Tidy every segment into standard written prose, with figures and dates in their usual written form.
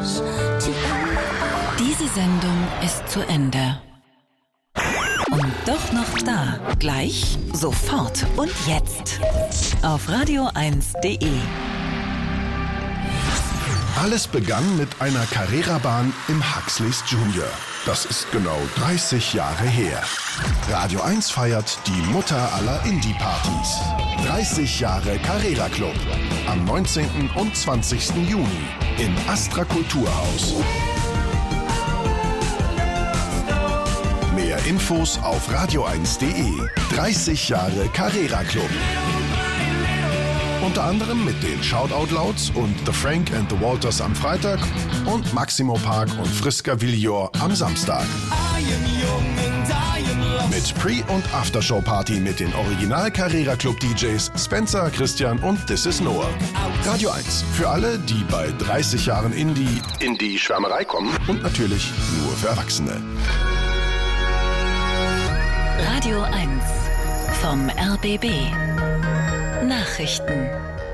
Diese Sendung ist zu Ende. Und doch noch da. Gleich, sofort und jetzt. Auf radio1.de. Alles begann mit einer Carrera-Bahn im Huxleys Junior. Das ist genau 30 Jahre her. Radio 1 feiert die Mutter aller Indie-Partys. 30 Jahre Carrera Club. Am 19. und 20. Juni im Astra Kulturhaus. Mehr Infos auf radio1.de. 30 Jahre Carrera Club. Unter anderem mit den Shoutout Louds und The Frank and the Walters am Freitag und Maximo Park und Friska Villor am Samstag. Mit Pre- und Aftershow-Party mit den Original Carrera Club DJs Spencer, Christian und This is Noah. Radio 1 für alle, die bei 30 Jahren in die Schwärmerei kommen und natürlich nur für Erwachsene. Radio 1 vom RBB. Nachrichten.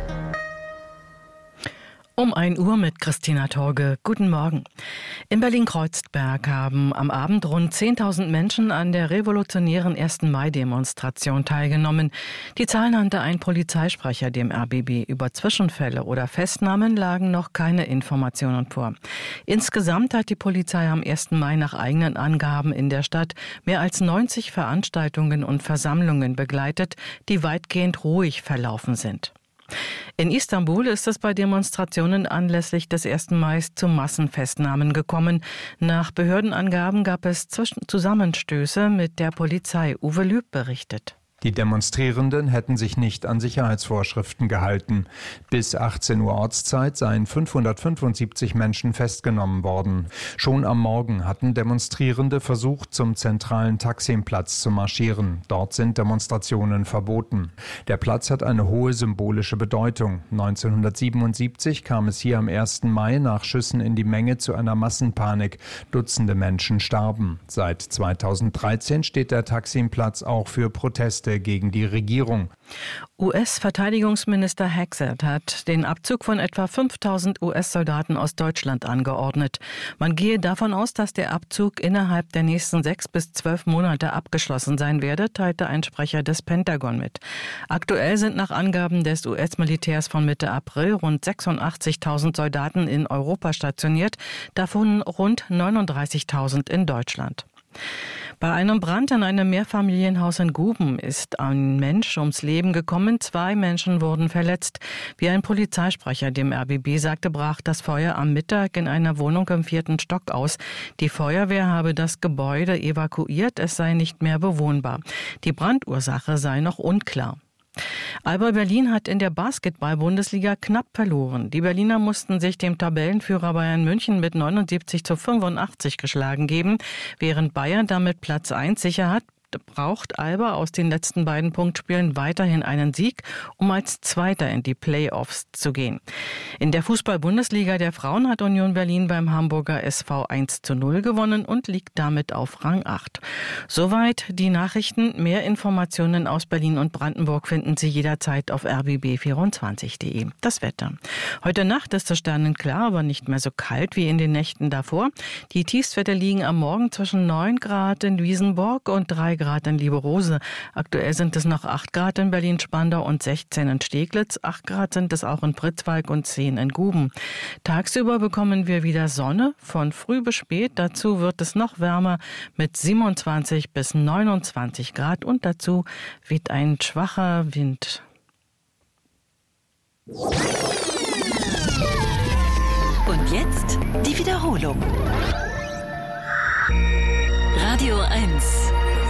Um 1 Uhr mit Christina Torge. Guten Morgen. In Berlin-Kreuzberg haben am Abend rund 10.000 Menschen an der revolutionären 1. Mai-Demonstration teilgenommen. Die Zahl nannte ein Polizeisprecher dem RBB. Über Zwischenfälle oder Festnahmen lagen noch keine Informationen vor. Insgesamt hat die Polizei am 1. Mai nach eigenen Angaben in der Stadt mehr als 90 Veranstaltungen und Versammlungen begleitet, die weitgehend ruhig verlaufen sind. In Istanbul ist es bei Demonstrationen anlässlich des 1. Mai zu Massenfestnahmen gekommen. Nach Behördenangaben gab es Zusammenstöße mit der Polizei. Uwe Lüb berichtet. Die Demonstrierenden hätten sich nicht an Sicherheitsvorschriften gehalten. Bis 18 Uhr Ortszeit seien 575 Menschen festgenommen worden. Schon am Morgen hatten Demonstrierende versucht, zum zentralen Taksimplatz zu marschieren. Dort sind Demonstrationen verboten. Der Platz hat eine hohe symbolische Bedeutung. 1977 kam es hier am 1. Mai nach Schüssen in die Menge zu einer Massenpanik. Dutzende Menschen starben. Seit 2013 steht der Taksimplatz auch für Proteste gegen die Regierung. US-Verteidigungsminister Hagsett hat den Abzug von etwa 5.000 US-Soldaten aus Deutschland angeordnet. Man gehe davon aus, dass der Abzug innerhalb der nächsten 6 bis 12 Monate abgeschlossen sein werde, teilte ein Sprecher des Pentagon mit. Aktuell sind nach Angaben des US-Militärs von Mitte April rund 86.000 Soldaten in Europa stationiert, davon rund 39.000 in Deutschland. Bei einem Brand in einem Mehrfamilienhaus in Guben ist ein Mensch ums Leben gekommen. 2 Menschen wurden verletzt. Wie ein Polizeisprecher dem RBB sagte, brach das Feuer am Mittag in einer Wohnung im 4. Stock aus. Die Feuerwehr habe das Gebäude evakuiert. Es sei nicht mehr bewohnbar. Die Brandursache sei noch unklar. Alba Berlin hat in der Basketball-Bundesliga knapp verloren. Die Berliner mussten sich dem Tabellenführer Bayern München mit 79:85 geschlagen geben. Während Bayern damit Platz 1 sicher hat, braucht Alba aus den letzten beiden Punktspielen weiterhin einen Sieg, um als Zweiter in die Playoffs zu gehen. In der Fußball-Bundesliga der Frauen hat Union Berlin beim Hamburger SV 1:0 gewonnen und liegt damit auf Rang 8. Soweit die Nachrichten. Mehr Informationen aus Berlin und Brandenburg finden Sie jederzeit auf rbb24.de. Das Wetter. Heute Nacht ist es sternenklar, aber nicht mehr so kalt wie in den Nächten davor. Die Tiefstwerte liegen am Morgen zwischen 9 Grad in Wiesenborg und 3 Grad in Lieberose. Aktuell sind es noch 8 Grad in Berlin-Spandau und 16 in Steglitz. 8 Grad sind es auch in Pritzwalk und 10 in Guben. Tagsüber bekommen wir wieder Sonne, von früh bis spät. Dazu wird es noch wärmer mit 27 bis 29 Grad und dazu weht ein schwacher Wind. Und jetzt die Wiederholung. Radio 1.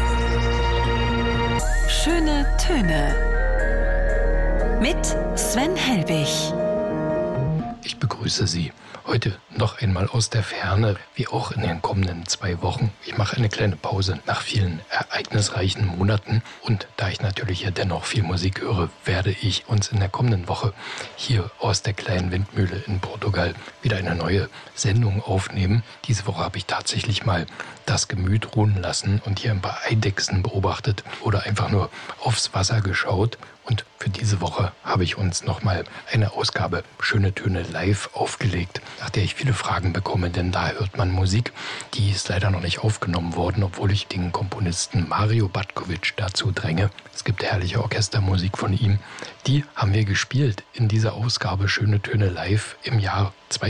Schöne Töne. Mit Sven Helbig. Ich begrüße Sie heute noch einmal aus der Ferne, wie auch in den kommenden 2 Wochen. Ich mache eine kleine Pause nach vielen ereignisreichen Monaten. Und da ich natürlich ja dennoch viel Musik höre, werde ich uns in der kommenden Woche hier aus der kleinen Windmühle in Portugal wieder eine neue Sendung aufnehmen. Diese Woche habe ich tatsächlich mal das Gemüt ruhen lassen und hier ein paar Eidechsen beobachtet oder einfach nur aufs Wasser geschaut. Und für diese Woche habe ich uns nochmal eine Ausgabe Schöne Töne live aufgelegt, nach der ich viele Fragen bekomme, denn da hört man Musik, die ist leider noch nicht aufgenommen worden, obwohl ich den Komponisten Mario Batkovic dazu dränge. Es gibt herrliche Orchestermusik von ihm. Die haben wir gespielt in dieser Ausgabe Schöne Töne live im Jahr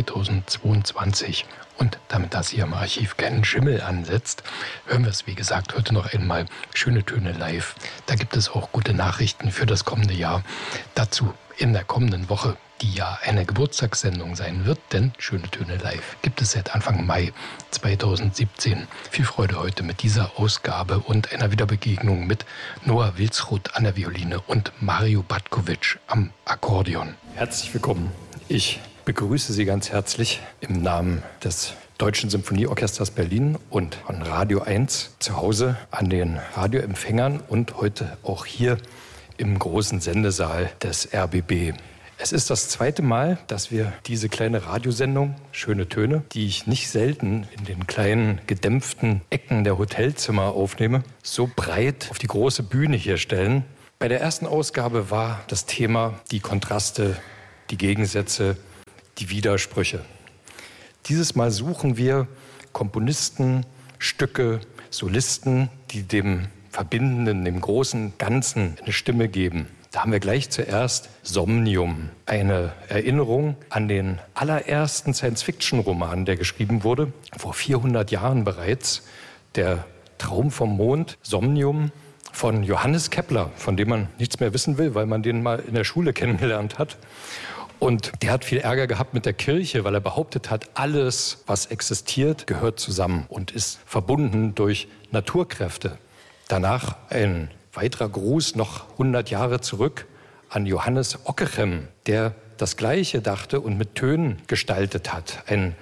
2022. Und damit das hier im Archiv keinen Schimmel ansetzt, hören wir es, wie gesagt, heute noch einmal Schöne Töne live. Da gibt es auch gute Nachrichten für das kommende Jahr. Dazu in der kommenden Woche, die ja eine Geburtstagssendung sein wird, denn Schöne Töne live gibt es seit Anfang Mai 2017. Viel Freude heute mit dieser Ausgabe und einer Wiederbegegnung mit Noah Wilsroth an der Violine und Mario Batkovic am Akkordeon. Herzlich willkommen. Ich begrüße Sie ganz herzlich im Namen des Deutschen Symphonieorchesters Berlin und von Radio 1 zu Hause an den Radioempfängern und heute auch hier im großen Sendesaal des RBB. Es ist das zweite Mal, dass wir diese kleine Radiosendung Schöne Töne, die ich nicht selten in den kleinen gedämpften Ecken der Hotelzimmer aufnehme, so breit auf die große Bühne hier stellen. Bei der ersten Ausgabe war das Thema die Kontraste, die Gegensätze, die Widersprüche. Dieses Mal suchen wir Komponisten, Stücke, Solisten, die dem Verbindenden, dem großen Ganzen eine Stimme geben. Da haben wir gleich zuerst Somnium, eine Erinnerung an den allerersten Science-Fiction-Roman, der geschrieben wurde, vor 400 Jahren bereits, der Traum vom Mond, Somnium, von Johannes Kepler, von dem man nichts mehr wissen will, weil man den mal in der Schule kennengelernt hat. Und der hat viel Ärger gehabt mit der Kirche, weil er behauptet hat, alles, was existiert, gehört zusammen und ist verbunden durch Naturkräfte. Danach ein weiterer Gruß noch 100 Jahre zurück an Johannes Ockeghem, der das Gleiche dachte und mit Tönen gestaltet hat. Einen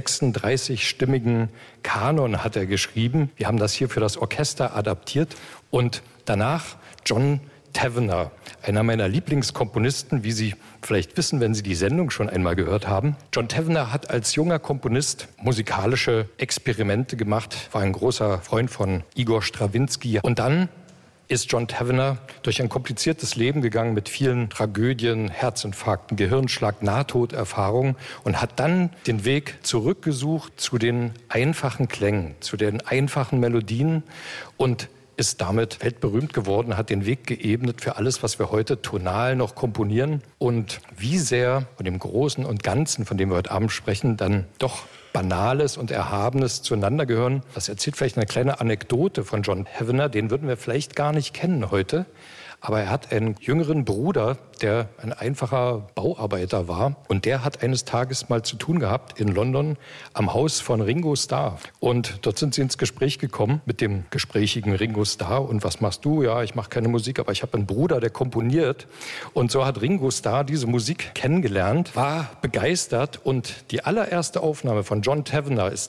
36-stimmigen Kanon hat er geschrieben. Wir haben das hier für das Orchester adaptiert. Und danach John Tavener, einer meiner Lieblingskomponisten, wie Sie vielleicht wissen, wenn Sie die Sendung schon einmal gehört haben. John Tavener hat als junger Komponist musikalische Experimente gemacht, war ein großer Freund von Igor Strawinski. Und dann ist John Tavener durch ein kompliziertes Leben gegangen mit vielen Tragödien, Herzinfarkten, Gehirnschlag, Nahtoderfahrungen und hat dann den Weg zurückgesucht zu den einfachen Klängen, zu den einfachen Melodien und ist damit weltberühmt geworden, hat den Weg geebnet für alles, was wir heute tonal noch komponieren. Und wie sehr von dem Großen und Ganzen, von dem wir heute Abend sprechen, dann doch Banales und Erhabenes zueinander gehören. Das erzählt vielleicht eine kleine Anekdote von John Tavener, den würden wir vielleicht gar nicht kennen heute. Aber er hat einen jüngeren Bruder, der ein einfacher Bauarbeiter war. Und der hat eines Tages mal zu tun gehabt in London am Haus von Ringo Starr. Und dort sind sie ins Gespräch gekommen mit dem gesprächigen Ringo Starr. Und was machst du? Ja, ich mache keine Musik, aber ich habe einen Bruder, der komponiert. Und so hat Ringo Starr diese Musik kennengelernt, war begeistert. Und die allererste Aufnahme von John Tavener ist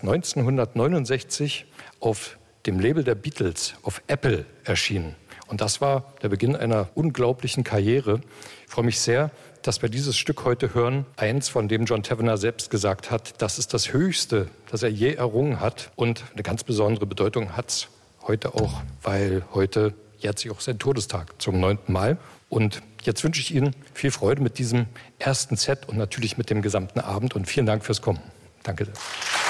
1969 auf dem Label der Beatles, auf Apple, erschienen. Und das war der Beginn einer unglaublichen Karriere. Ich freue mich sehr, dass wir dieses Stück heute hören. Eins, von dem John Tavener selbst gesagt hat, das ist das Höchste, das er je errungen hat. Und eine ganz besondere Bedeutung hat es heute auch, weil heute jährt sich auch sein Todestag zum 9. Mal. Und jetzt wünsche ich Ihnen viel Freude mit diesem ersten Set und natürlich mit dem gesamten Abend. Und vielen Dank fürs Kommen. Danke sehr.